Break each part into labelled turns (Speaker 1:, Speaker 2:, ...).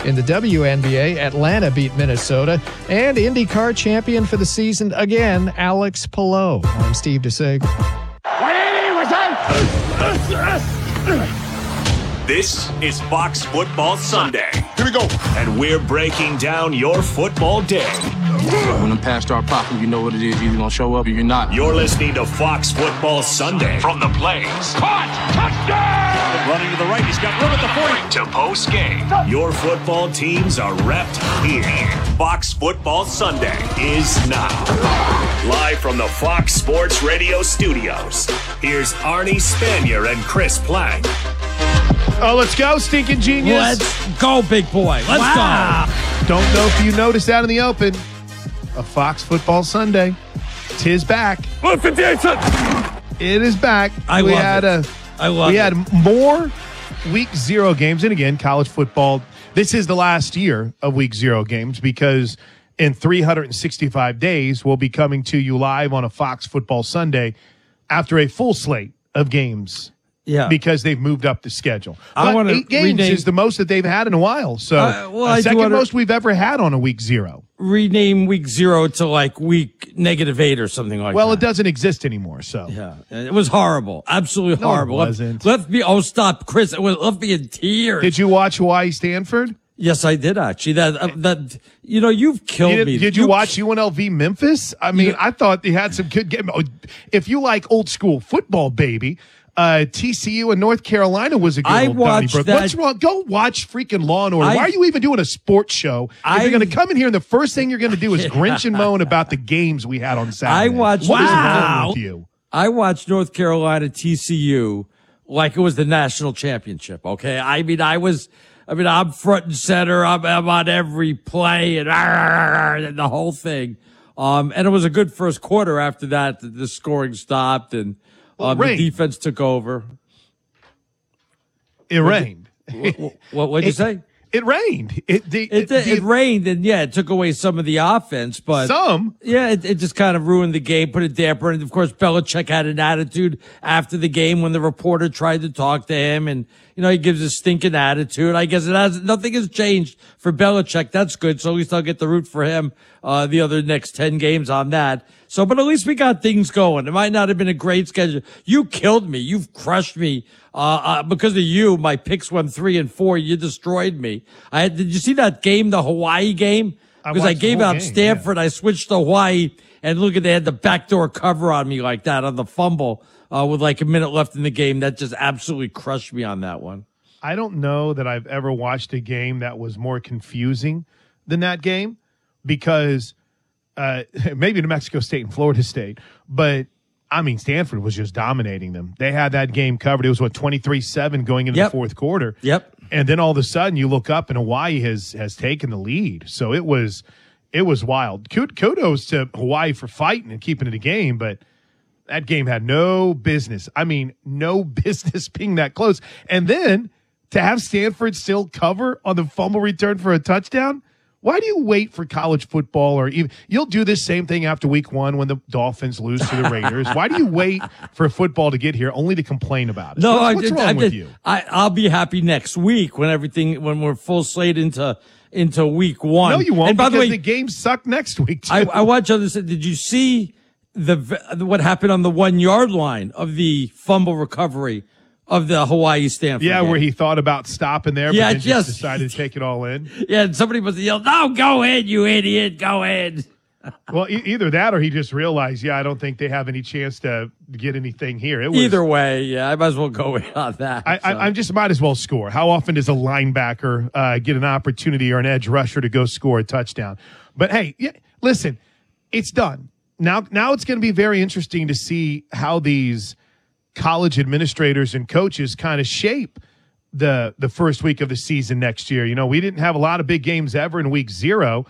Speaker 1: In the WNBA, Atlanta beat Minnesota. And IndyCar champion for the season again, Alex Palou. I'm Steve DeSig.
Speaker 2: This is Fox Football Sunday.
Speaker 3: Here we go.
Speaker 2: And we're breaking down your football day.
Speaker 4: When the pass start popping, you know what it is. You're either going to show up or you're not.
Speaker 2: You're listening to Fox Football Sunday. From the plays.
Speaker 5: Caught! Touchdown!
Speaker 2: Running to the right. He's got room at the 40. To post game. Your football teams are repped here. Fox Football Sunday is now. Live from the Fox Sports Radio studios. Here's Arnie Spanier and Chris Plank.
Speaker 3: Oh, let's go, stinking genius.
Speaker 6: Let's go, big boy. Let's go.
Speaker 3: Don't know if you noticed out in the open. A Fox Football Sunday. Tis back.
Speaker 5: Listen, Jason.
Speaker 3: It is back.
Speaker 6: I love it.
Speaker 3: We had more Week 0 games. And again, college football, this is the last year of Week 0 games because in 365 days, we'll be coming to you live on a Fox Football Sunday after a full slate of games.
Speaker 6: Yeah,
Speaker 3: because they've moved up the schedule.
Speaker 6: I
Speaker 3: but 8 games is the most that they've had in a while. So second most we've ever had on a Week 0.
Speaker 6: Rename Week 0 to like week -8 or something like that.
Speaker 3: Well, it doesn't exist anymore. So
Speaker 6: yeah, it was horrible, absolutely horrible.
Speaker 3: It wasn't.
Speaker 6: Left me. Oh, stop, Chris! It left me in tears.
Speaker 3: Did you watch Hawaii Stanford?
Speaker 6: Yes, I did actually. That you've killed me.
Speaker 3: Did you watch UNLV Memphis? I mean, I thought they had some good game. If you like old school football, baby. TCU in North Carolina was a good old Donnybrook. What's wrong? Go watch freaking Law and Order. Why are you even doing a sports show? If you're going to come in here and the first thing you're going to do is grinch and moan about the games we had on Saturday. What is wrong with you?
Speaker 6: I watched North Carolina TCU like it was the national championship. Okay, I'm front and center. I'm on every play and the whole thing. And it was a good first quarter. After that, the scoring stopped and. The defense took over.
Speaker 3: It rained.
Speaker 6: What'd you say?
Speaker 3: It rained.
Speaker 6: It rained, and it took away some of the offense, but it just kind of ruined the game, put a damper. And of course, Belichick had an attitude after the game when the reporter tried to talk to him, and he gives a stinking attitude. I guess nothing has changed for Belichick. That's good. So at least I'll get the root for him the other next 10 games on that. So, but at least we got things going. It might not have been a great schedule. You killed me. You've crushed me. Because of you, my picks went 3 and 4. You destroyed me. Did you see that game, the Hawaii game? Because I gave out Stanford. Yeah. I switched to Hawaii, and look at, they had the backdoor cover on me like that on the fumble, with like a minute left in the game. That just absolutely crushed me on that one.
Speaker 3: I don't know that I've ever watched a game that was more confusing than that game, because maybe New Mexico State and Florida State, but I mean, Stanford was just dominating them. They had that game covered. It was 23-7 going into the fourth quarter.
Speaker 6: Yep.
Speaker 3: And then all of a sudden you look up and Hawaii has taken the lead. So it was wild. Kudos to Hawaii for fighting and keeping it a game, but that game had no business. I mean, no business being that close. And then to have Stanford still cover on the fumble return for a touchdown. Why do you wait for college football, or even you'll do this same thing after week 1 when the Dolphins lose to the Raiders? Why do you wait for football to get here only to complain about it?
Speaker 6: No,
Speaker 3: what's wrong with you?
Speaker 6: I'll be happy next week when we're full slate into week 1.
Speaker 3: No, you won't.
Speaker 6: And by
Speaker 3: because
Speaker 6: the way,
Speaker 3: the games suck next week too.
Speaker 6: I watched on this. Did you see what happened on the 1 yard line of the fumble recovery of the Hawaii Stanford game?
Speaker 3: Where he thought about stopping there, but then just decided to take it all in.
Speaker 6: Yeah, and somebody must have yelled, "No, go in, you idiot, go in."
Speaker 3: Well, either that or he just realized, I don't think they have any chance to get anything here.
Speaker 6: Either way, I might as well go in on that.
Speaker 3: I just might as well score. How often does a linebacker get an opportunity or an edge rusher to go score a touchdown? But hey, listen, it's done. Now it's going to be very interesting to see how these college administrators and coaches kind of shape the first week of the season next year. We didn't have a lot of big games ever in week 0,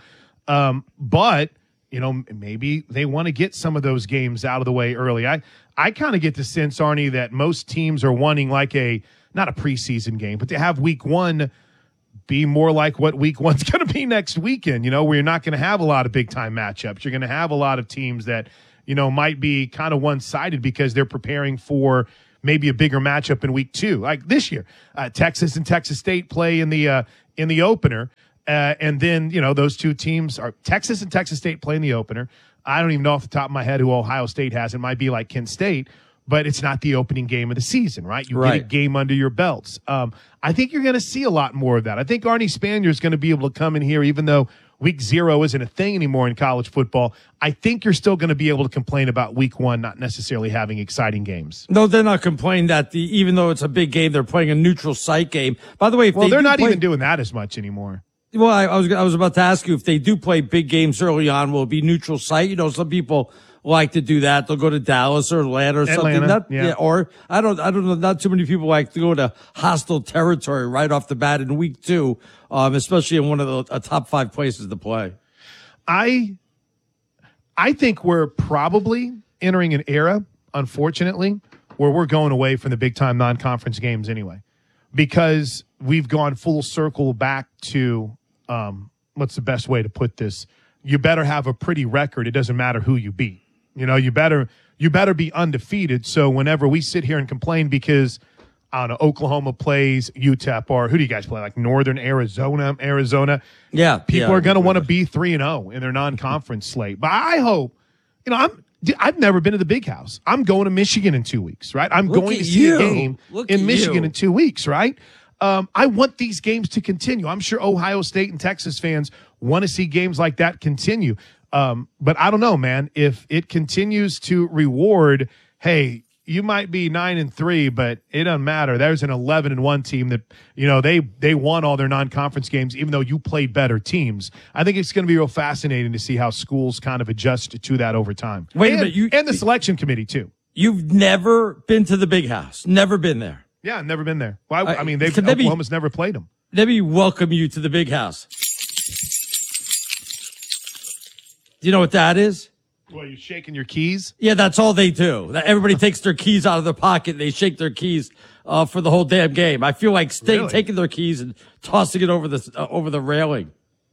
Speaker 3: but maybe they want to get some of those games out of the way early. I kind of get the sense, Arnie, that most teams are wanting not a preseason game, but to have week 1 be more like what week 1's going to be next weekend, where you're not going to have a lot of big time matchups. You're going to have a lot of teams that might be kind of one-sided because they're preparing for maybe a bigger matchup in week 2. Like this year, Texas and Texas State play in the in the opener. And then, those two teams are Texas and Texas State playing the opener. I don't even know off the top of my head who Ohio State has. It might be like Kent State, but it's not the opening game of the season, right? You get a game under your belts. I think you're going to see a lot more of that. I think Arnie Spanier is going to be able to come in here, even though week 0 isn't a thing anymore in college football. I think you're still going to be able to complain about week 1 not necessarily having exciting games.
Speaker 6: No, they're not complaining that even though it's a big game, they're playing a neutral site game. By the way,
Speaker 3: they're not even doing that as much anymore.
Speaker 6: Well, I was about to ask you if they do play big games early on, will it be neutral site? Some people like to do that. They'll go to Dallas or Atlanta or something. Or I don't know. Not too many people like to go to hostile territory right off the bat in week 2, especially in one of the top 5 places to play.
Speaker 3: I think we're probably entering an era, unfortunately, where we're going away from the big time non-conference games anyway, because we've gone full circle back to what's the best way to put this? You better have a pretty record. It doesn't matter who you beat. You better be undefeated. So whenever we sit here and complain because Oklahoma plays UTEP, or who do you guys play? Like Northern Arizona.
Speaker 6: Yeah.
Speaker 3: People are going to want to be 3-0 in their non-conference slate. But I hope, I've never been to the Big House. I'm going to Michigan in 2 weeks, right? I'm going to see a game in Michigan in 2 weeks, right? I want these games to continue. I'm sure Ohio State and Texas fans want to see games like that continue. But I don't know, man. If it continues to reward, hey, you might be 9-3, but it doesn't matter. There's an 11-1 team that, they won all their non-conference games, even though you played better teams. I think it's going to be real fascinating to see how schools kind of adjust to that over time.
Speaker 6: Wait a minute.
Speaker 3: And the selection committee, too.
Speaker 6: You've never been to the Big House. Never been there.
Speaker 3: Yeah, I've never been there. Well, Oklahoma's never played them.
Speaker 6: Let me welcome you to the Big House. Do you know what that is?
Speaker 3: Well, you shaking your keys?
Speaker 6: Yeah, that's all they do. Everybody takes their keys out of their pocket and they shake their keys for the whole damn game. I feel like taking their keys and tossing it over the railing.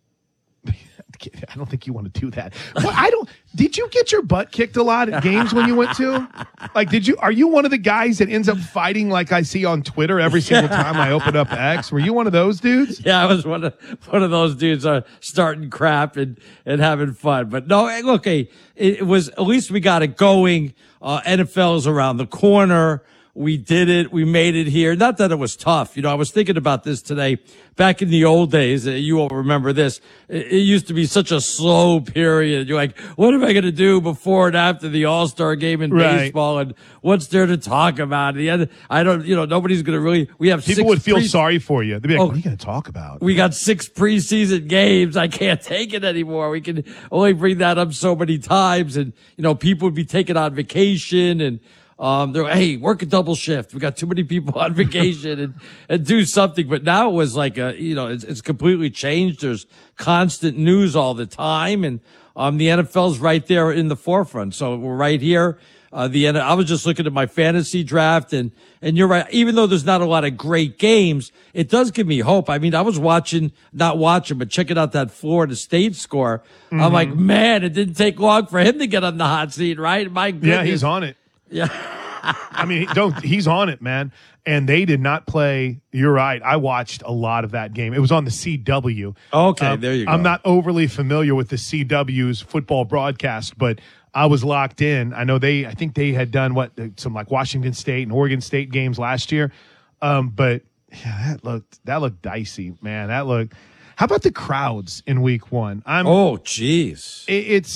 Speaker 3: I don't think you want to do that. Well, did you get your butt kicked a lot at games when you went to? Like, are you one of the guys that ends up fighting like I see on Twitter every single time I open up X? Were you one of those dudes?
Speaker 6: Yeah, I was one of those dudes starting crap and having fun. But no, look, it was, at least we got it going. NFL is around the corner. We did it. We made it here. Not that it was tough. I was thinking about this today. Back in the old days, you all remember this. It used to be such a slow period. You're like, what am I going to do before and after the All-Star game in baseball? And what's there to talk about? Nobody's going to really, we have
Speaker 3: people would feel sorry for you. They'd be like, what are you going to talk about?
Speaker 6: We got 6 preseason games. I can't take it anymore. We can only bring that up so many times. And, people would be taking on vacation and, they're like, hey, work a double shift. We got too many people on vacation and do something. But now it was like it's completely changed. There's constant news all the time. And, the NFL's right there in the forefront. So we're right here. I was just looking at my fantasy draft and you're right. Even though there's not a lot of great games, it does give me hope. I mean, I was but checking out that Florida State score. Mm-hmm. I'm like, man, it didn't take long for him to get on the hot seat, right? My goodness.
Speaker 3: Yeah, he's on it.
Speaker 6: Yeah.
Speaker 3: I mean, he's on it, man. And they did not play. You're right. I watched a lot of that game. It was on the CW.
Speaker 6: Okay, there you go.
Speaker 3: I'm not overly familiar with the CW's football broadcast, but I was locked in. I think they had done some like Washington State and Oregon State games last year. But yeah, that looked dicey, man. How about the crowds in week 1?
Speaker 6: Oh, geez.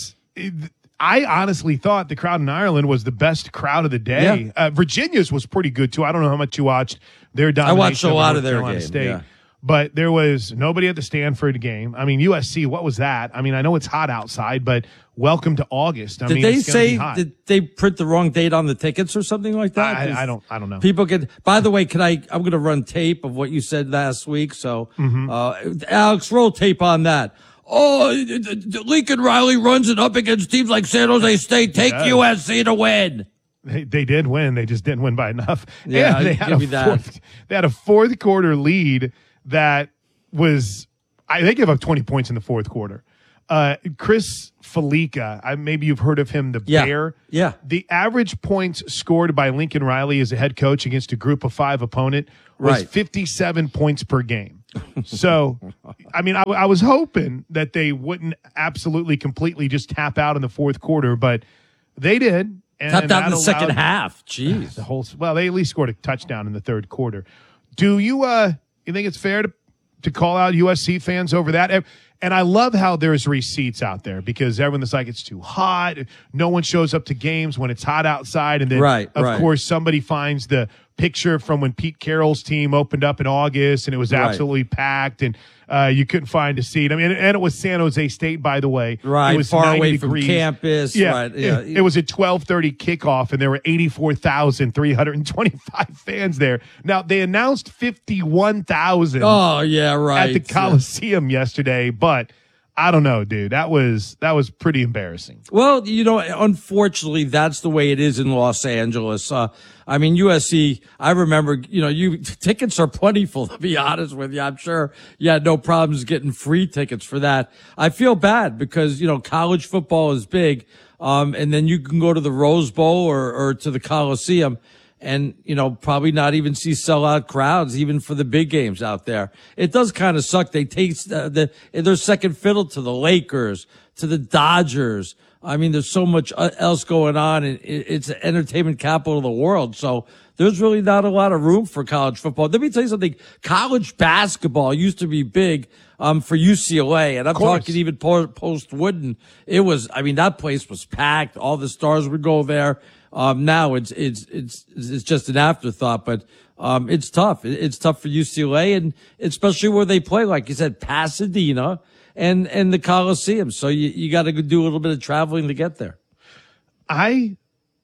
Speaker 3: I honestly thought the crowd in Ireland was the best crowd of the day. Yeah. Virginia's was pretty good, too. I don't know how much you watched their domination.
Speaker 6: I watched a lot of their games.
Speaker 3: State, but there was nobody at the Stanford game. I mean, USC, what was that? I mean, I know it's hot outside, but welcome to August. Did
Speaker 6: they print the wrong date on the tickets or something like that?
Speaker 3: I don't know.
Speaker 6: People could, by the way, I'm going to run tape of what you said last week. So, Alex, roll tape on that. Oh, Lincoln Riley runs it up against teams like San Jose State. Take USC to win.
Speaker 3: They did win. They just didn't win by enough.
Speaker 6: Yeah,
Speaker 3: they had a fourth quarter lead that was they gave up 20 points in the fourth quarter. Chris Felica, maybe you've heard of him, the Bear.
Speaker 6: Yeah.
Speaker 3: The average points scored by Lincoln Riley as a head coach against a group of 5 opponent was 57 points per game. So, I mean, I was hoping that they wouldn't absolutely completely just tap out in the fourth quarter, but they did. And
Speaker 6: tapped out in the second half. Jeez.
Speaker 3: They at least scored a touchdown in the third quarter. Do you think it's fair to call out USC fans over that? And I love how there's receipts out there because everyone's like, it's too hot. No one shows up to games when it's hot outside. And then, of course, somebody finds the picture from when Pete Carroll's team opened up in August and it was absolutely packed and you couldn't find a seat. I mean, and it was San Jose State, by the way.
Speaker 6: Right,
Speaker 3: it was
Speaker 6: far away
Speaker 3: degrees.
Speaker 6: from campus.
Speaker 3: Yeah,
Speaker 6: right.
Speaker 3: It was a 12:30 kickoff, and there were 84,325 fans there. Now, they announced 51,000 at the Coliseum yesterday, but I don't know, dude. That was pretty embarrassing.
Speaker 6: Well, unfortunately, that's the way it is in Los Angeles. I mean, USC, I remember, tickets are plentiful, to be honest with you. I'm sure you had no problems getting free tickets for that. I feel bad because, college football is big. And then you can go to the Rose Bowl or to the Coliseum and, probably not even see sellout crowds, even for the big games out there. It does kind of suck. They take their second fiddle to the Lakers, to the Dodgers. I mean, there's so much else going on, and it's the entertainment capital of the world. So there's really not a lot of room for college football. Let me tell you something. College basketball used to be big for UCLA, and I'm talking even post-Wooden. It was, that place was packed. All the stars would go there. Now it's just an afterthought, but it's tough. It's tough for UCLA, and especially where they play, like you said, Pasadena and the Coliseum. So you got to do a little bit of traveling to get there.
Speaker 3: I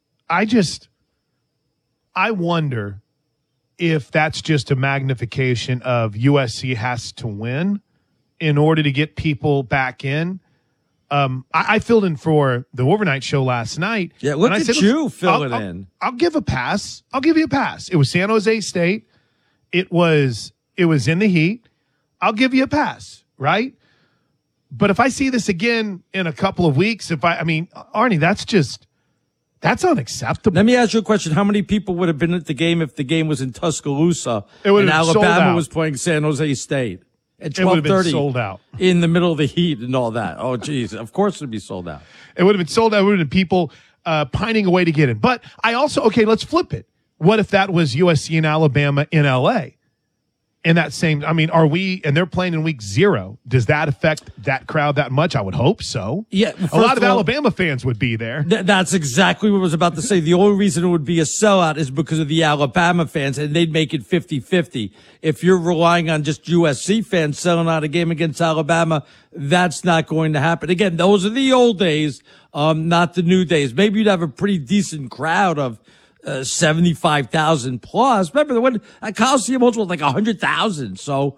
Speaker 3: wonder if that's just a magnification of USC has to win in order to get people back in. I filled in for the overnight show last night.
Speaker 6: Yeah, look at you filling in.
Speaker 3: I'll give a pass. I'll give you a pass. It was San Jose State. It was in the heat. I'll give you a pass, right? But if I see this again in a couple of weeks, Arnie, that's unacceptable.
Speaker 6: Let me ask you a question. How many people would have been at the game if the game was in Tuscaloosa
Speaker 3: and
Speaker 6: Alabama was playing San Jose State at 12:30?
Speaker 3: It would have been sold out.
Speaker 6: In the middle of the heat and all that. Oh, geez. Of course it would be sold out.
Speaker 3: It would have been sold out. It would have been people pining away to get in. But I also, let's flip it. What if that was USC and Alabama in L.A.? In that same, and they're playing in week 0. Does that affect that crowd that much? I would hope so.
Speaker 6: Yeah.
Speaker 3: A lot of Alabama fans would be there.
Speaker 6: That's exactly what I was about to say. The only reason it would be a sellout is because of the Alabama fans, and they'd make it 50-50. If you're relying on just USC fans selling out a game against Alabama, that's not going to happen. Again, those are the old days, not the new days. Maybe you'd have a pretty decent crowd of 75,000 plus. Remember when at Coliseum was like 100,000. So,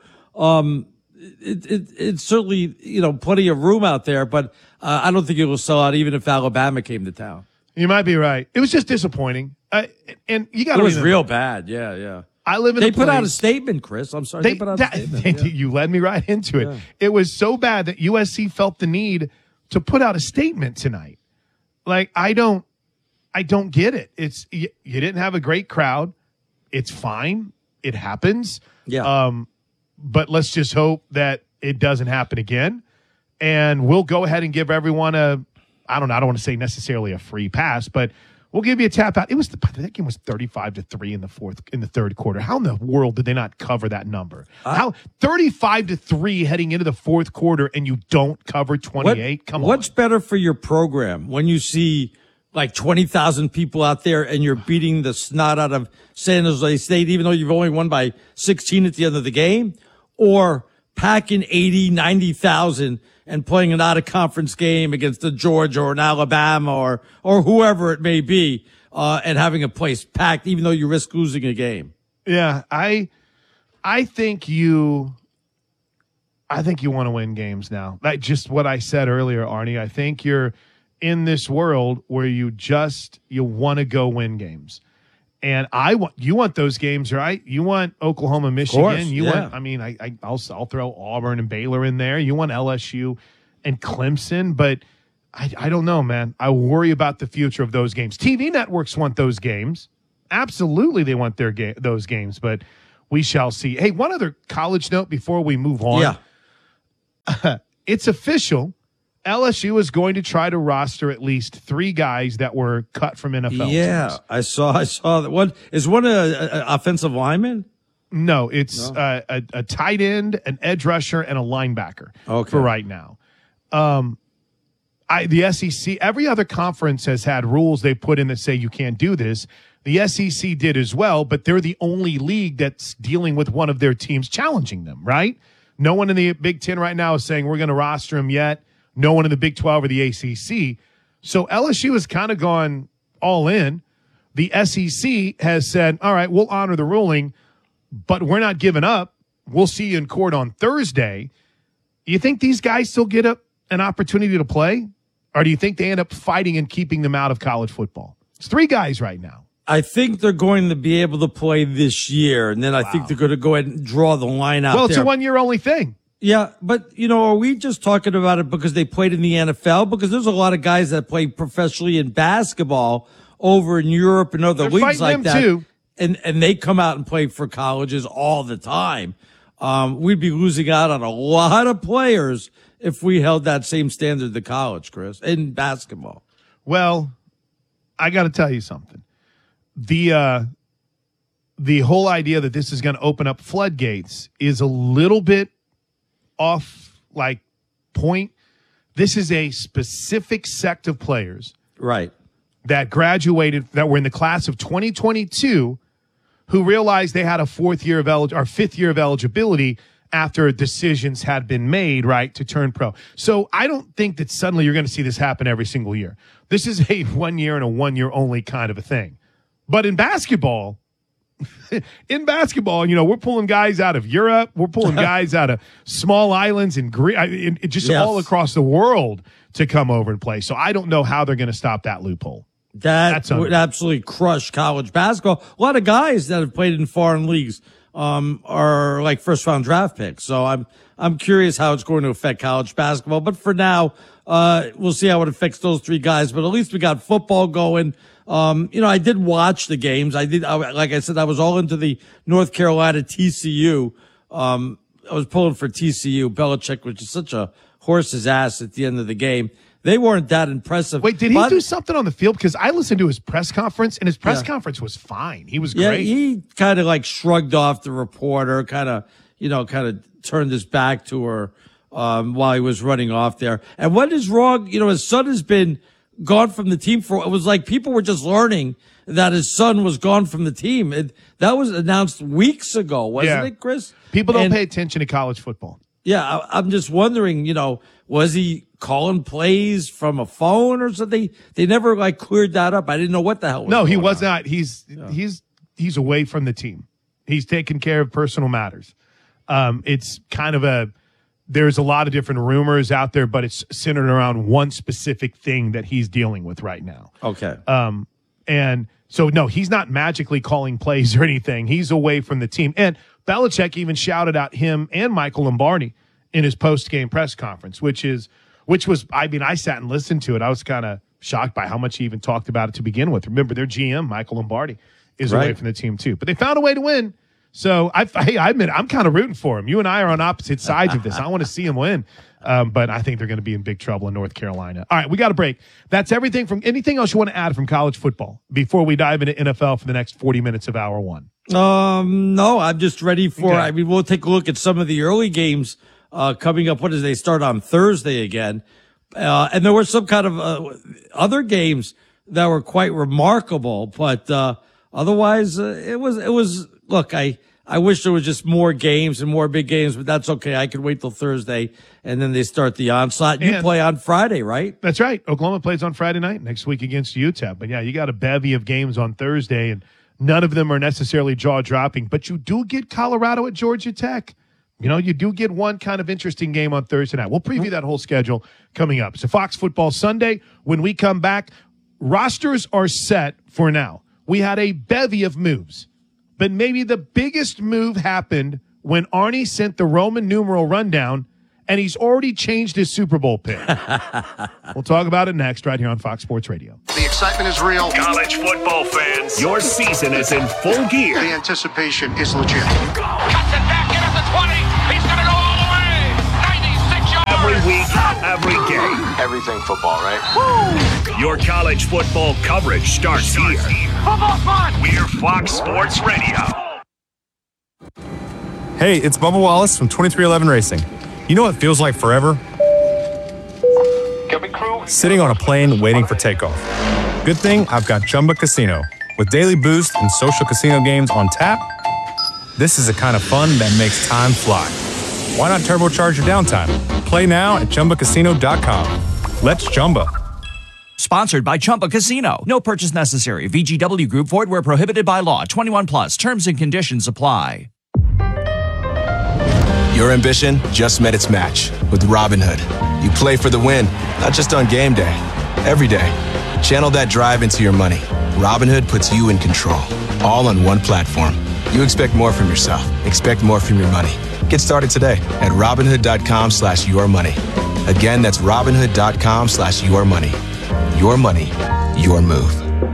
Speaker 6: it's certainly, plenty of room out there, but, I don't think it will sell out even if Alabama came to town.
Speaker 3: You might be right. It was just disappointing. And you got to.
Speaker 6: It was real bad. Yeah.
Speaker 3: I live in
Speaker 6: They put out a statement, Chris. I'm sorry. They put out a statement.
Speaker 3: You led me right into it. Yeah. It was so bad that USC felt the need to put out a statement tonight. Like, I don't get it. It's you didn't have a great crowd. It's fine. It happens.
Speaker 6: Yeah.
Speaker 3: But let's just hope that it doesn't happen again. And we'll go ahead and give everyone I don't want to say necessarily a free pass, but we'll give you a tap out. That game was 35-3 in the third quarter. How in the world did they not cover that number? How 35-3 heading into the fourth quarter and you don't cover 28? Come on.
Speaker 6: What's better for your program when you see like 20,000 people out there and you're beating the snot out of San Jose State, even though you've only won by 16 at the end of the game, or packing 80, 90,000 and playing an out of conference game against a Georgia or an Alabama or whoever it may be, and having a place packed, even though you risk losing a game.
Speaker 3: Yeah. I think you want to win games now. Like just what I said earlier, Arnie, I think you're in this world where you want to go win games. And you want those games, right? You want Oklahoma, Michigan. I'll throw Auburn and Baylor in there. You want LSU and Clemson, but I don't know, man. I worry about the future of those games. TV networks want those games. Absolutely, they want those games. But we shall see. Hey, one other college note before we move on.
Speaker 6: Yeah.
Speaker 3: It's official. LSU is going to try to roster at least 3 guys that were cut from NFL teams.
Speaker 6: I saw that one. Is one an offensive lineman?
Speaker 3: No, it's a tight end, an edge rusher, and a linebacker for right now. The SEC, every other conference has had rules they put in that say you can't do this. The SEC did as well, but they're the only league that's dealing with one of their teams challenging them, right? No one in the Big Ten right now is saying we're going to roster him yet. No one in the Big 12 or the ACC. So LSU has kind of gone all in. The SEC has said, all right, we'll honor the ruling, but we're not giving up. We'll see you in court on Thursday. You think these guys still get an opportunity to play? Or do you think they end up fighting and keeping them out of college football? It's 3 guys right now.
Speaker 6: I think they're going to be able to play this year, and then I think they're going to go ahead and draw the line out there.
Speaker 3: Well, it's a 1-year only thing.
Speaker 6: Yeah, but, are we just talking about it because they played in the NFL? Because there's a lot of guys that play professionally in basketball over in Europe and other leagues like that.
Speaker 3: Too.
Speaker 6: And they come out and play for colleges all the time. We'd be losing out on a lot of players if we held that same standard to college, Chris, in basketball.
Speaker 3: Well, I got to tell you something. The whole idea that this is going to open up floodgates is a little bit off point. This is a specific sect of players,
Speaker 6: right,
Speaker 3: that graduated, that were in the class of 2022, who realized they had a 5th year of eligibility after decisions had been made, right, to turn pro. So I don't think that suddenly you're going to see this happen every single year. This is a 1 year and a 1 year only kind of a thing. But in basketball, we're pulling guys out of Europe. We're pulling guys out of small islands and all across the world to come over and play. So I don't know how they're going to stop that loophole.
Speaker 6: That would absolutely crush college basketball. A lot of guys that have played in foreign leagues are like first-round draft picks. So I'm curious how it's going to affect college basketball. But for now, we'll see how it affects those 3 guys. But at least we got football going. I did watch the games. Like I said, I was all into the North Carolina TCU. I was pulling for TCU. Belichick was just such a horse's ass at the end of the game. They weren't that impressive.
Speaker 3: Wait, did he do something on the field? Because I listened to his press conference, and his press conference was fine. He was great.
Speaker 6: Yeah, he kind of shrugged off the reporter, kind of turned his back to her while he was running off there. And what is wrong? His son has been gone from the team it was like people were just learning that his son was gone from the team. That was announced weeks ago, wasn't it, Chris?
Speaker 3: People don't pay attention to college football.
Speaker 6: Yeah, I'm just wondering, was he calling plays from a phone or something? They never cleared that up. I didn't know what the hell was going on.
Speaker 3: No, he was not. He's he's away from the team. He's taking care of personal matters. It's kind of there's a lot of different rumors out there, but it's centered around one specific thing that he's dealing with right now.
Speaker 6: Okay.
Speaker 3: And so, no, he's not magically calling plays or anything. He's away from the team. And Belichick even shouted out him and Michael Lombardi in his post-game press conference, which was, I sat and listened to it. I was kind of shocked by how much he even talked about it to begin with. Remember, their GM, Michael Lombardi, is away from the team too. But they found a way to win. So I admit, I'm kind of rooting for him. You and I are on opposite sides of this. I want to see him win. But I think they're going to be in big trouble in North Carolina. All right, we got a break. That's everything from anything else you want to add from college football before we dive into NFL for the next 40 minutes of hour one?
Speaker 6: No, I'm just ready for, we'll take a look at some of the early games coming up. They start on Thursday again. And there were some kind of other games that were quite remarkable, but otherwise it was look, I wish there was just more games and more big games, but that's okay. I can wait till Thursday, and then they start the onslaught. You play on Friday, right?
Speaker 3: That's right. Oklahoma plays on Friday night next week against UTEP. But, yeah, you got a bevy of games on Thursday, and none of them are necessarily jaw-dropping. But you do get Colorado at Georgia Tech. You do get one kind of interesting game on Thursday night. We'll preview that whole schedule coming up. So Fox Football Sunday, when we come back, rosters are set for now. We had a bevy of moves. But maybe the biggest move happened when Arnie sent the Roman numeral rundown and he's already changed his Super Bowl pick. We'll talk about it next right here on Fox Sports Radio.
Speaker 7: The excitement is real.
Speaker 2: College football fans, your season is in full gear.
Speaker 7: The anticipation is legit.
Speaker 5: Cuts it back in at the 20. He's going to go all the way. 96 yards.
Speaker 2: Every week, every game.
Speaker 8: Everything football, right?
Speaker 2: Woo! Your college football coverage starts here.
Speaker 5: Football's fun.
Speaker 2: We're Fox Sports Radio.
Speaker 9: Hey, it's Bubba Wallace from 2311 Racing. You know what feels like forever? Sitting on a plane waiting for takeoff. Good thing I've got Chumba Casino. With daily boost and social casino games on tap, this is the kind of fun that makes time fly. Why not turbocharge your downtime? Play now at ChumbaCasino.com. Let's Chumba.
Speaker 10: Sponsored by Chumba Casino. No purchase necessary. VGW Group. Void where prohibited by law. 21 plus. Terms and conditions apply.
Speaker 11: Your ambition just met its match with Robinhood. You play for the win, not just on game day. Every day. Channel that drive into your money. Robinhood puts you in control. All on one platform. You expect more from yourself. Expect more from your money. Get started today at Robinhood.com/yourmoney. Again, that's Robinhood.com/yourmoney. Your money, your move.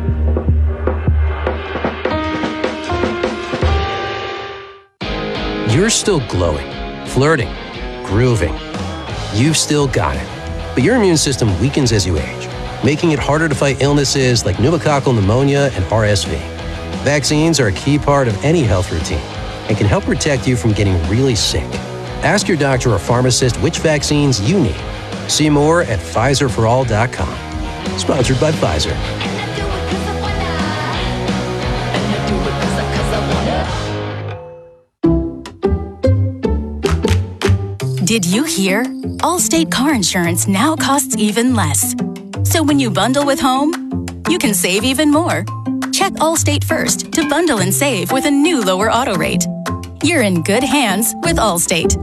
Speaker 12: You're still glowing, flirting, grooving. You've still got it. But your immune system weakens as you age, making it harder to fight illnesses like pneumococcal pneumonia and RSV. Vaccines are a key part of any health routine and can help protect you from getting really sick. Ask your doctor or pharmacist which vaccines you need. See more at PfizerForAll.com. Sponsored by Pfizer.
Speaker 13: Did you hear? Allstate car insurance now costs even less. So when you bundle with home, you can save even more. Check Allstate first to bundle and save with a new lower auto rate. You're in good hands with Allstate.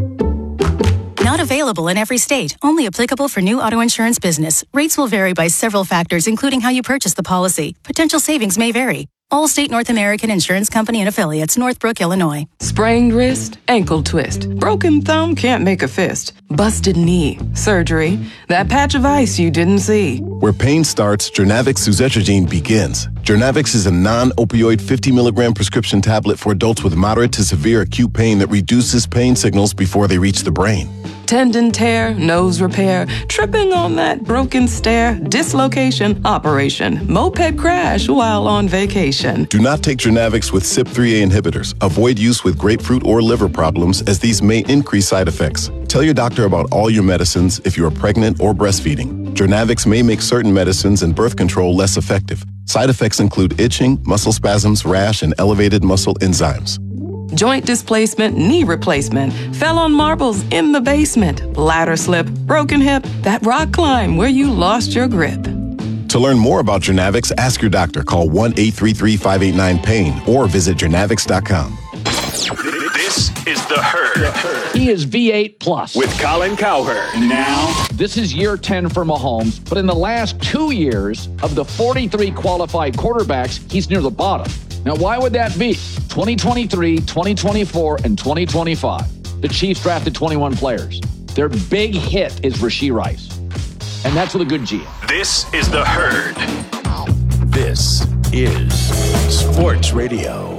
Speaker 13: Not available in every state. Only applicable for new auto insurance business. Rates will vary by several factors, including how you purchase the policy. Potential savings may vary. Allstate North American Insurance Company and Affiliates, Northbrook, Illinois.
Speaker 14: Sprained wrist, ankle twist. Broken thumb can't make a fist. Busted knee, surgery. That patch of ice you didn't see.
Speaker 15: Where pain starts, Jernavix suzetrigine begins. Jernavix is a non-opioid 50 milligram prescription tablet for adults with moderate to severe acute pain that reduces pain signals before they reach the brain.
Speaker 14: Tendon tear, nose repair, tripping on that broken stair, dislocation, operation, moped crash while on vacation.
Speaker 15: Do not take Jernavix with CYP3A inhibitors. Avoid use with grapefruit or liver problems as these may increase side effects. Tell your doctor about all your medicines if you are pregnant or breastfeeding. Jernavix may make certain medicines and birth control less effective. Side effects include itching, muscle spasms, rash, and elevated muscle enzymes.
Speaker 14: Joint displacement, knee replacement, fell on marbles in the basement, ladder slip, broken hip, that rock climb where you lost your grip.
Speaker 15: To learn more about Jernavix, ask your doctor. Call 1-833-589-PAIN or visit Jernavix.com.
Speaker 2: This is The Herd.
Speaker 16: He is V8 Plus.
Speaker 2: With Colin Cowherd. Now,
Speaker 16: this is year 10 for Mahomes, but in the last 2 years, of the 43 qualified quarterbacks, he's near the bottom. Now, why would that be? 2023, 2024, and 2025. The Chiefs drafted 21 players. Their big hit is Rashee Rice. And that's with a good G.
Speaker 2: This is The Herd. This is Sports Radio.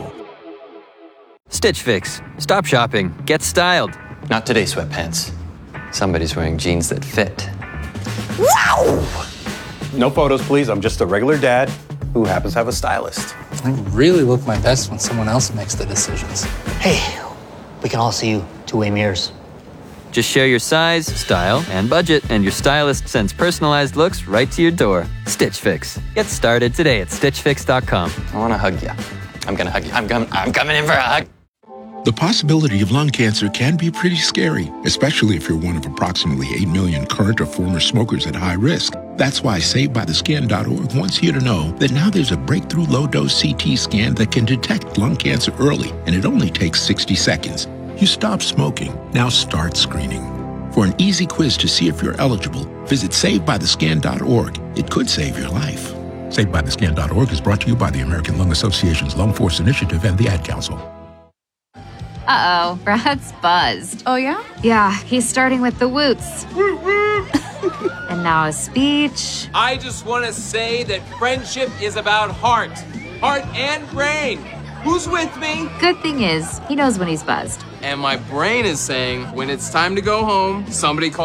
Speaker 17: Stitch Fix. Stop shopping. Get styled.
Speaker 18: Not today, sweatpants. Somebody's wearing jeans that fit.
Speaker 19: Wow! No photos, please. I'm just a regular dad who happens to have a stylist.
Speaker 20: I really look my best when someone else makes the decisions.
Speaker 21: Hey, we can all see you two-way mirrors.
Speaker 17: Just share your size, style, and budget, and your stylist sends personalized looks right to your door. Stitch Fix. Get started today at StitchFix.com.
Speaker 18: I want to hug you. I'm going to hug you. I'm coming in for a hug.
Speaker 22: The possibility of lung cancer can be pretty scary, especially if you're one of approximately 8 million current or former smokers at high risk. That's why SaveByTheScan.org wants you to know that now there's a breakthrough low-dose CT scan that can detect lung cancer early, and it only takes 60 seconds. You stop smoking. Now start screening. For an easy quiz to see if you're eligible, visit SaveByTheScan.org. It could save your life. SaveByTheScan.org is brought to you by the American Lung Association's Lung Force Initiative and the Ad Council.
Speaker 1: Uh-oh, Brad's buzzed.
Speaker 8: Oh, yeah?
Speaker 1: Yeah, he's starting with the woots. And now a speech.
Speaker 23: I just want to say that friendship is about heart and brain. Who's with me?
Speaker 1: Good thing is, he knows when he's buzzed.
Speaker 23: And my brain is saying, when it's time to go home, somebody call